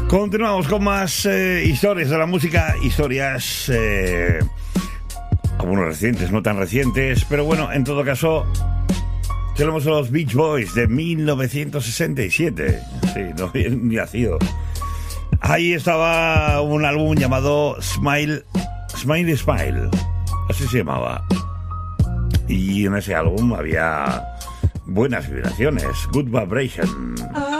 Continuamos con más historias de la música, historias algunos recientes, no tan recientes, pero bueno, en todo caso tenemos a los Beach Boys de 1967. Sí, no bien ni nacido. Ahí estaba un álbum llamado Smile, así se llamaba. Y en ese álbum había buenas vibraciones, Good Vibration.